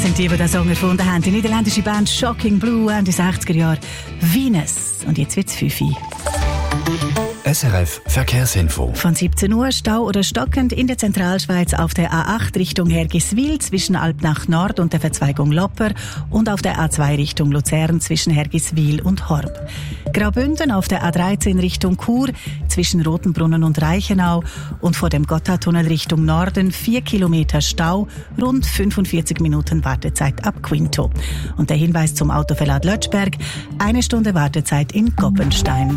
sind die den Song erfunden haben. Die niederländische Band Shocking Blue Ende 60er Jahre. Venus. Und jetzt wird's 5 Uhr. SRF Verkehrsinfo. Von 17 Uhr Stau oder stockend in der Zentralschweiz auf der A8 Richtung Hergiswil zwischen Alpnach Nord und der Verzweigung Lopper und auf der A2 Richtung Luzern zwischen Hergiswil und Horb. Graubünden auf der A13 Richtung Chur zwischen Rotenbrunnen und Reichenau und vor dem Gotthardtunnel Richtung Norden 4 Kilometer Stau, rund 45 Minuten Wartezeit ab Quinto. Und der Hinweis zum Autoverlad Lötschberg, 1 Stunde Wartezeit in Koppenstein.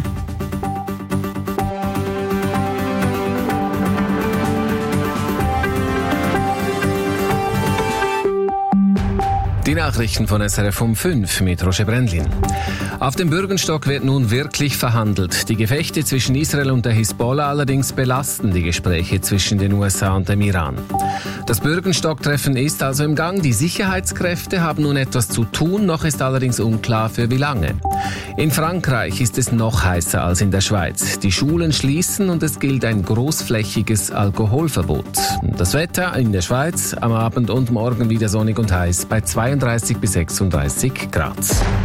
Die Nachrichten von SRF um 5 mit Roger Brendlin. Auf dem Bürgenstock wird nun wirklich verhandelt. Die Gefechte zwischen Israel und der Hisbollah allerdings belasten die Gespräche zwischen den USA und dem Iran. Das Bürgenstock-Treffen ist also im Gang. Die Sicherheitskräfte haben nun etwas zu tun, noch ist allerdings unklar für wie lange. In Frankreich ist es noch heißer als in der Schweiz. Die Schulen schließen und es gilt ein großflächiges Alkoholverbot. Das Wetter in der Schweiz am Abend und morgen wieder sonnig und heiß bei 32 bis 36 Grad.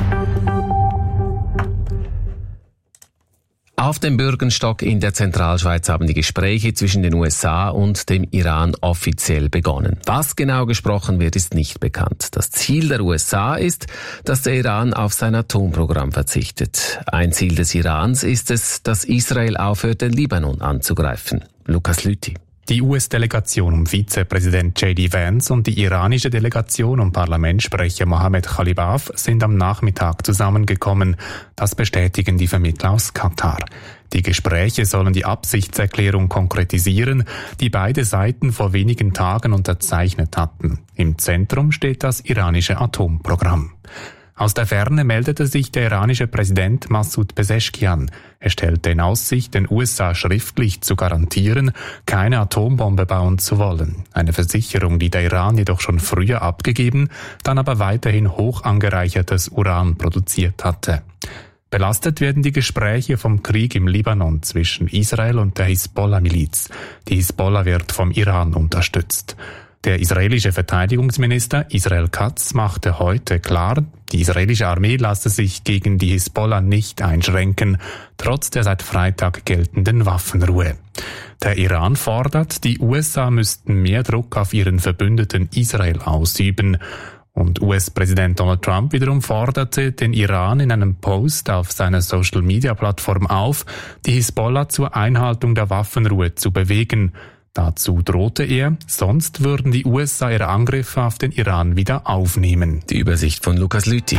Auf dem Bürgenstock in der Zentralschweiz haben die Gespräche zwischen den USA und dem Iran offiziell begonnen. Was genau gesprochen wird, ist nicht bekannt. Das Ziel der USA ist, dass der Iran auf sein Atomprogramm verzichtet. Ein Ziel des Irans ist es, dass Israel aufhört, den Libanon anzugreifen. Lukas Lüthi. Die US-Delegation um Vizepräsident J.D. Vance und die iranische Delegation um Parlamentssprecher Mohammed Khalibaf sind am Nachmittag zusammengekommen. Das bestätigen die Vermittler aus Katar. Die Gespräche sollen die Absichtserklärung konkretisieren, die beide Seiten vor wenigen Tagen unterzeichnet hatten. Im Zentrum steht das iranische Atomprogramm. Aus der Ferne meldete sich der iranische Präsident Massoud Pezeshkian. Er stellte in Aussicht, den USA schriftlich zu garantieren, keine Atombombe bauen zu wollen. Eine Versicherung, die der Iran jedoch schon früher abgegeben, dann aber weiterhin hoch angereichertes Uran produziert hatte. Belastet werden die Gespräche vom Krieg im Libanon zwischen Israel und der Hisbollah-Miliz. Die Hisbollah wird vom Iran unterstützt. Der israelische Verteidigungsminister Israel Katz machte heute klar, die israelische Armee lasse sich gegen die Hisbollah nicht einschränken, trotz der seit Freitag geltenden Waffenruhe. Der Iran fordert, die USA müssten mehr Druck auf ihren Verbündeten Israel ausüben. Und US-Präsident Donald Trump wiederum forderte den Iran in einem Post auf seiner Social-Media-Plattform auf, die Hisbollah zur Einhaltung der Waffenruhe zu bewegen. Dazu drohte er, sonst würden die USA ihre Angriffe auf den Iran wieder aufnehmen. Die Übersicht von Lukas Lüthi.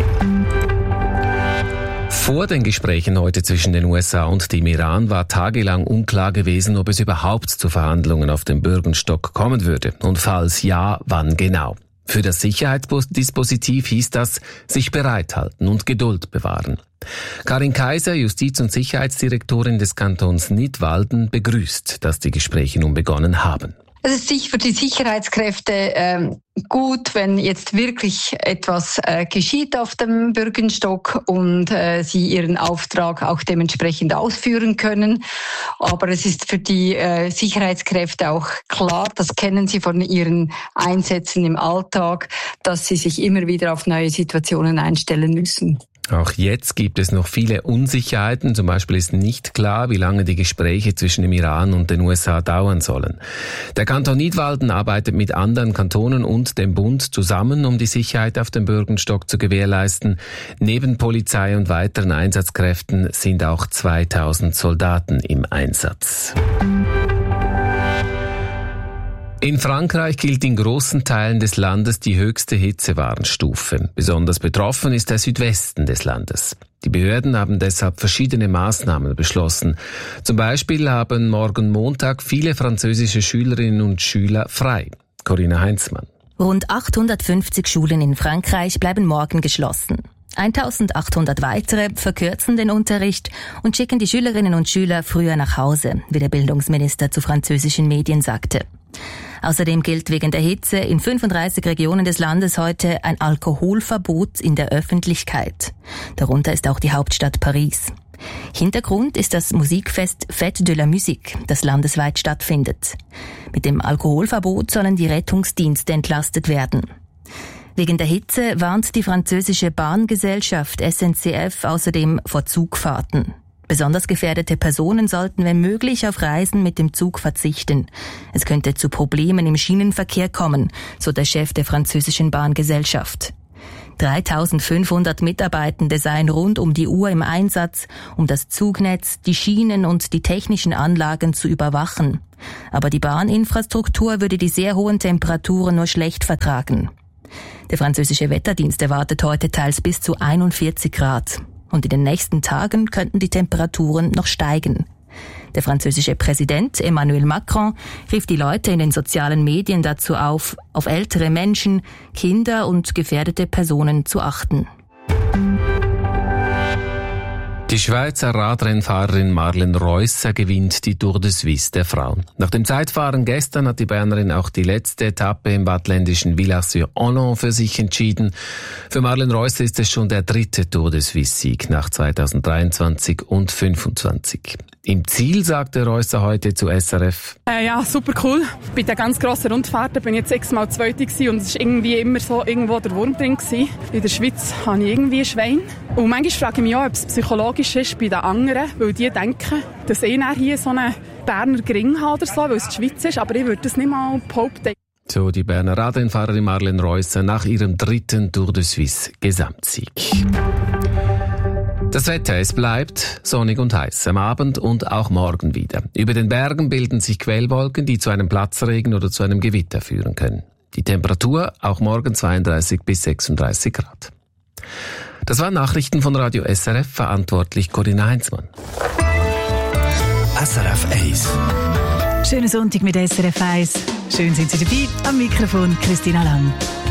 Vor den Gesprächen heute zwischen den USA und dem Iran war tagelang unklar gewesen, ob es überhaupt zu Verhandlungen auf dem Bürgenstock kommen würde. Und falls ja, wann genau. Für das Sicherheitsdispositiv hieß das, sich bereithalten und Geduld bewahren. Karin Kaiser, Justiz- und Sicherheitsdirektorin des Kantons Nidwalden, begrüßt, dass die Gespräche nun begonnen haben. Es ist sicher für die Sicherheitskräfte gut, wenn jetzt wirklich etwas geschieht auf dem Bürgenstock und sie ihren Auftrag auch dementsprechend ausführen können. Aber es ist für die Sicherheitskräfte auch klar, das kennen sie von ihren Einsätzen im Alltag, dass sie sich immer wieder auf neue Situationen einstellen müssen. Auch jetzt gibt es noch viele Unsicherheiten. Zum Beispiel ist nicht klar, wie lange die Gespräche zwischen dem Iran und den USA dauern sollen. Der Kanton Nidwalden arbeitet mit anderen Kantonen und dem Bund zusammen, um die Sicherheit auf dem Bürgenstock zu gewährleisten. Neben Polizei und weiteren Einsatzkräften sind auch 2000 Soldaten im Einsatz. In Frankreich gilt in großen Teilen des Landes die höchste Hitzewarnstufe. Besonders betroffen ist der Südwesten des Landes. Die Behörden haben deshalb verschiedene Maßnahmen beschlossen. Zum Beispiel haben morgen Montag viele französische Schülerinnen und Schüler frei. Corinna Heinzmann. Rund 850 Schulen in Frankreich bleiben morgen geschlossen. 1800 weitere verkürzen den Unterricht und schicken die Schülerinnen und Schüler früher nach Hause, wie der Bildungsminister zu französischen Medien sagte. Außerdem gilt wegen der Hitze in 35 Regionen des Landes heute ein Alkoholverbot in der Öffentlichkeit. Darunter ist auch die Hauptstadt Paris. Hintergrund ist das Musikfest Fête de la Musique, das landesweit stattfindet. Mit dem Alkoholverbot sollen die Rettungsdienste entlastet werden. Wegen der Hitze warnt die französische Bahngesellschaft SNCF außerdem vor Zugfahrten. Besonders gefährdete Personen sollten, wenn möglich, auf Reisen mit dem Zug verzichten. Es könnte zu Problemen im Schienenverkehr kommen, so der Chef der französischen Bahngesellschaft. 3.500 Mitarbeitende seien rund um die Uhr im Einsatz, um das Zugnetz, die Schienen und die technischen Anlagen zu überwachen. Aber die Bahninfrastruktur würde die sehr hohen Temperaturen nur schlecht vertragen. Der französische Wetterdienst erwartet heute teils bis zu 41 Grad. Und in den nächsten Tagen könnten die Temperaturen noch steigen. Der französische Präsident Emmanuel Macron rief die Leute in den sozialen Medien dazu auf ältere Menschen, Kinder und gefährdete Personen zu achten. Die Schweizer Radrennfahrerin Marlen Reusser gewinnt die Tour de Suisse der Frauen. Nach dem Zeitfahren gestern hat die Bernerin auch die letzte Etappe im waadtländischen Villars-sur-Holon für sich entschieden. Für Marlen Reusser ist es schon der 3. Tour de Suisse-Sieg nach 2023 und 2025. Im Ziel sagte Reusser heute zu SRF: Ja, super cool. Bei den ganz grossen Rundfahrten bin ich jetzt 6-mal Zweite gewesen und es war irgendwie immer so irgendwo der Wurm drin gewesen. In der Schweiz habe ich irgendwie ein Schwein. Und manchmal frage ich mich auch, ob es psychologisch ist bei den anderen, weil die denken, dass ich hier so einen Berner Gring habe oder so, weil es die Schweiz ist, aber ich würde das nicht mal behaupten. So die Berner Radrennfahrerin Marlen Reusser nach ihrem 3. Tour de Suisse Gesamtsieg. Das Wetter, es bleibt sonnig und heiß, am Abend und auch morgen wieder. Über den Bergen bilden sich Quellwolken, die zu einem Platzregen oder zu einem Gewitter führen können. Die Temperatur auch morgen 32 bis 36 Grad. Das waren Nachrichten von Radio SRF, verantwortlich Corinna Heinzmann. SRF 1. Schönen Sonntag mit SRF 1. Schön sind Sie dabei. Am Mikrofon Christina Lang.